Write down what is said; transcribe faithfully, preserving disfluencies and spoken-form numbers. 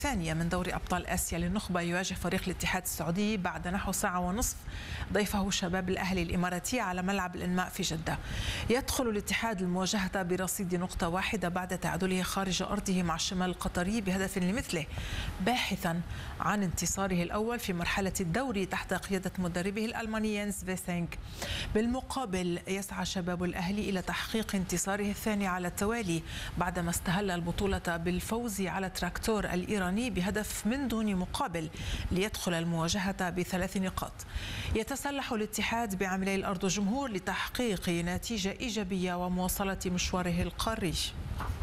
ثانية من دوري أبطال آسيا للنخبة يواجه فريق الاتحاد السعودي بعد نحو ساعة ونصف ضيفه شباب الأهلي الإماراتي على ملعب الإنماء في جدة. يدخل الاتحاد المواجهة برصيد نقطة واحدة بعد تعادله خارج أرضه مع الشمال القطري بهدف لمثله، باحثا عن انتصاره الأول في مرحلة الدوري تحت قيادة مدربه الألماني ينز فيسينغ. بالمقابل يسعى شباب الأهلي إلى تحقيق انتصاره الثاني على التوالي بعدما استهل البطولة بالفوز على تراكتور الإيراني بهدف من دون مقابل ليدخل المواجهة بثلاث نقاط. يتسلح الاتحاد بعملي الأرض والجمهور لتحقيق نتيجة إيجابية ومواصلة مشواره القاري.